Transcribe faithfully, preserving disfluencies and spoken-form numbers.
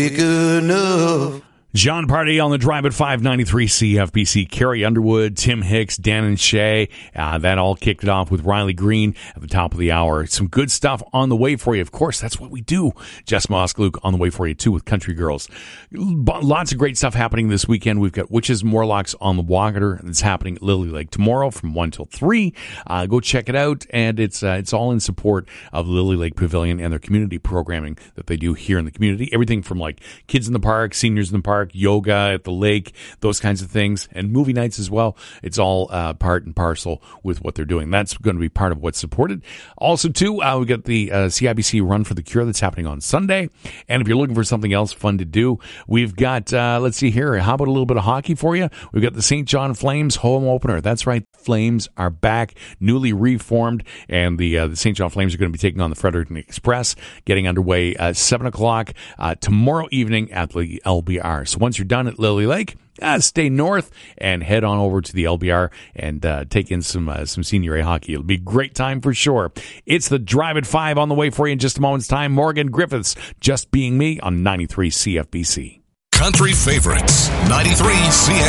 Good enough. John Party on the Drive at five ninety-three C F B C. Carrie Underwood, Tim Hicks, Dan and Shay. Uh, that all kicked it off with Riley Green at the top of the hour. Some good stuff on the way for you. Of course, that's what we do. Jess Moskluke on the way for you, too, with Country Girls. Lots of great stuff happening this weekend. We've got Witches Morlocks on the Water. That's happening at Lily Lake tomorrow from one till three. Uh, go check it out. And it's uh, it's all in support of Lily Lake Pavilion and their community programming that they do here in the community. Everything from, like, kids in the park, seniors in the park, yoga at the lake, those kinds of things, and movie nights as well. It's all uh, part and parcel with what they're doing. That's going to be part of what's supported. Also, too, uh, we got the uh, C I B C Run for the Cure that's happening on Sunday. And if you're looking for something else fun to do, we've got, uh, let's see here, how about a little bit of hockey for you? We've got the Saint John Flames home opener. That's right, Flames are back, newly reformed, and the, uh, the Saint John Flames are going to be taking on the Fredericton Express, getting underway at seven o'clock uh, tomorrow evening at the L B R. So once you're done at Lily Lake, uh, stay north and head on over to the L B R and uh, take in some uh, some Senior A hockey. It'll be a great time for sure. It's the Drive at five on the way for you in just a moment's time. Morgan Griffiths, Just Being Me on ninety-three C F B C. Country favorites, ninety-three C F B C.